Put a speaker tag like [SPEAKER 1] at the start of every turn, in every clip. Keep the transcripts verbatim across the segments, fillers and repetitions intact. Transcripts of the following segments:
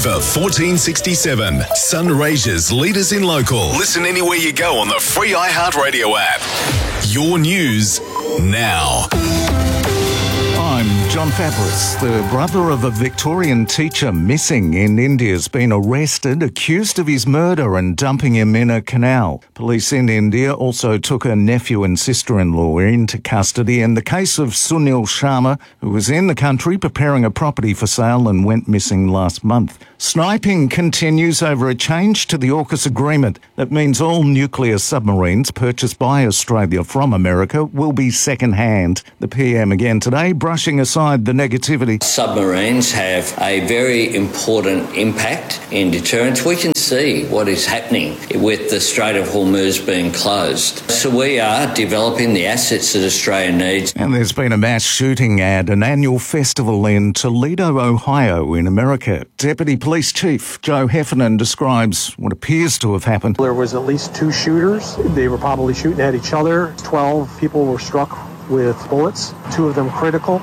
[SPEAKER 1] River fourteen sixty-seven, Sunraysia's leaders in local. Listen anywhere you go on the free iHeartRadio app. Your news now.
[SPEAKER 2] I'm John Fabris. The brother of a Victorian teacher missing in India has been arrested, accused of his murder and dumping him in a canal. Police in India also took her nephew and sister-in-law into custody in the case of Sunil Sharma, who was in the country preparing a property for sale and went missing last month. Sniping continues over a change to the AUKUS agreement that means all nuclear submarines purchased by Australia from America will be second-hand. The P M again today brushing aside the negativity.
[SPEAKER 3] Submarines have a very important impact in deterrence. We can see what is happening with the Strait of Hormuz being closed. So we are developing the assets that Australia needs.
[SPEAKER 2] And there's been a mass shooting at an annual festival in Toledo, Ohio in America. Deputy Police Chief Joe Heffernan describes what appears to have happened.
[SPEAKER 4] There was at least two shooters. They were probably shooting at each other. Twelve people were struck with bullets, two of them critical.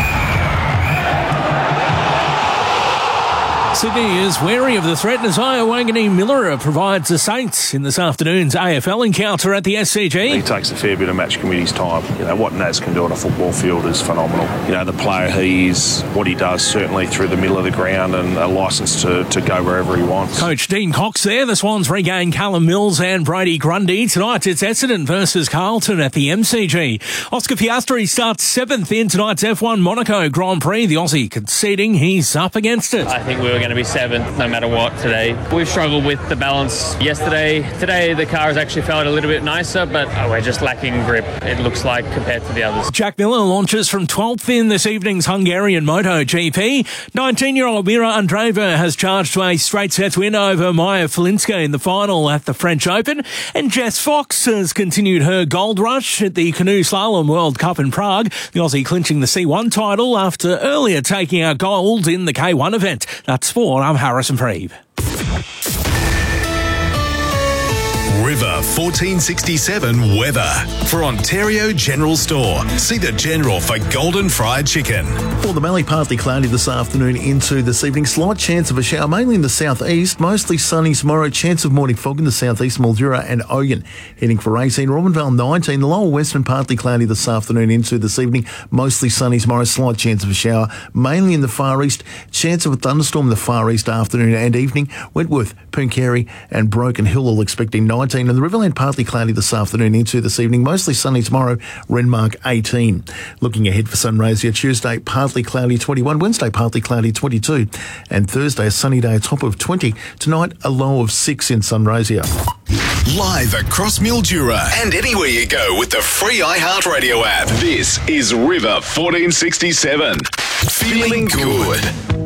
[SPEAKER 5] Sydney is wary of the threat as Iowangani Miller provides the Saints in this afternoon's A F L encounter at the S C G.
[SPEAKER 6] He takes a fair bit of match committee's time. You know, what Naz can do on a football field is phenomenal. You know, the player he is, what he does certainly through the middle of the ground and a licence to, to go wherever he wants.
[SPEAKER 5] Coach Dean Cox there. The Swans regain Callum Mills and Brady Grundy. Tonight it's Essendon versus Carlton at the M C G. Oscar Piastri starts seventh in tonight's F one Monaco Grand Prix. The Aussie conceding he's up against it.
[SPEAKER 7] I think we were going to be seventh no matter what today. We've struggled with the balance yesterday. Today the car has actually felt a little bit nicer, but oh, we're just lacking grip, it looks like, compared to the others.
[SPEAKER 5] Jack Miller launches from twelfth in this evening's Hungarian MotoGP. nineteen-year-old Mira Andreeva has charged to a straight set win over Maya Felinska in the final at the French Open. And Jess Fox has continued her gold rush at the Canoe Slalom World Cup in Prague. The Aussie clinching the C one title after earlier taking out gold in the K one event. That's sport. I'm Harrison Preeb.
[SPEAKER 1] River fourteen sixty-seven weather. For Ontario General Store, see the General for golden fried chicken.
[SPEAKER 8] For the Mallee, partly cloudy this afternoon into this evening. Slight chance of a shower, mainly in the southeast. Mostly sunny tomorrow. Chance of morning fog in the southeast, Mildura and Ogun. Heading for eighteen. Robinvale nineteen. The lower western, partly cloudy this afternoon into this evening. Mostly sunny tomorrow. Slight chance of a shower, mainly in the far east. Chance of a thunderstorm in the far east afternoon and evening. Wentworth, Pooncarie and Broken Hill all expecting nineteen. And the Riverland partly cloudy this afternoon into this evening. Mostly sunny tomorrow. Renmark eighteen. Looking ahead for Sunraysia, Tuesday partly cloudy twenty-one. Wednesday partly cloudy twenty-two. And Thursday a sunny day, a top of twenty. Tonight a low of six in Sunraysia.
[SPEAKER 1] Live across Mildura and anywhere you go with the free iHeartRadio app. This is River fourteen sixty-seven. Feeling good.